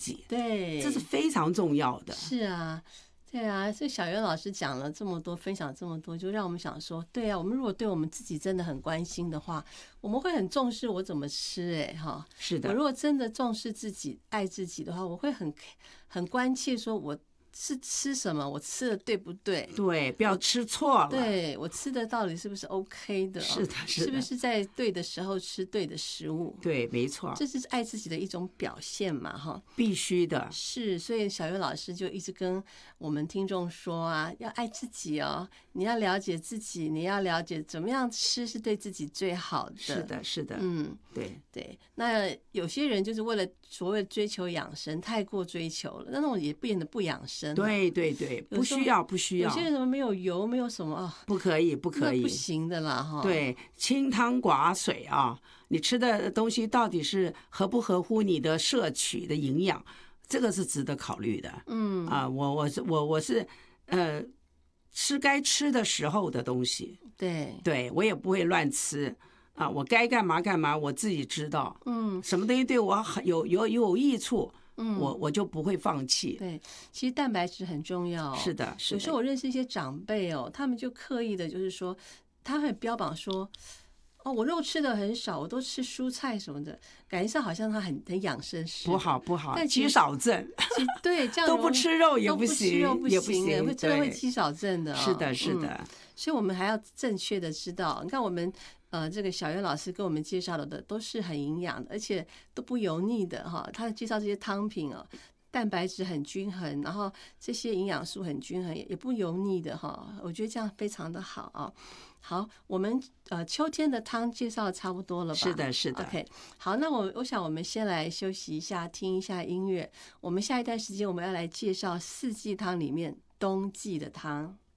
己， 对， 这是非常重要的。 是啊。对啊，所以小袁老师讲了这么多，分享这么多，就让我们想说，对啊，我们如果对我们自己真的很关心的话，我们会很重视我怎么吃，哈， 是的。 我如果真的重视自己、爱自己的话，我会很关切，说我是吃什么，我吃的对不对？ 对，不要吃错了。 对，我吃的到底是不是 OK 的？ 是的，是的， 是不是在对的时候吃对的食物？ 对，没错， 这是爱自己的一种表现嘛，哈， 必须的。 是，所以小月老师就一直跟我们听众说啊，要爱自己哦，你要了解自己，你要了解怎么样吃是对自己最好的。 是的，是的，对对。那有些人就是为了所谓追求养生，太过追求了，那种也变得不养生。 对对对，不需要，不需要。 有些人什么没有油，没有什么啊， 不可以，不可以， 不行的啦哈。 对，清汤寡水啊，你吃的东西到底是合不合乎你的摄取的营养，这个是值得考虑的。我是吃该吃的时候的东西，对我也不会乱吃啊，我该干嘛干嘛，我自己知道。什么东西对我有益处，我就不会放弃。 对，其实蛋白质很重要。 是的，是的。 有时候我认识一些长辈哦，他们就刻意的，就是说，他会标榜说，哦，我肉吃的很少，我都吃蔬菜什么的，感觉上好像他很养生似的。 不好不好， 但肌少症。 对，这样都不吃肉也不行， 也不行，会真的会肌少症的。 是的，是的。 所以我们还要正确的知道，你看我们这个小袁老师给我们介绍的都是很营养的，而且都不油腻的哈。他介绍这些汤品哦，蛋白质很均衡，然后这些营养素很均衡，也不油腻的哈。我觉得这样非常的好啊。好，我们秋天的汤介绍的差不多了吧？ 是的，是的。 OK， 好，那我想我们先来休息一下，听一下音乐。我们下一段时间我们要来介绍四季汤里面冬季的汤。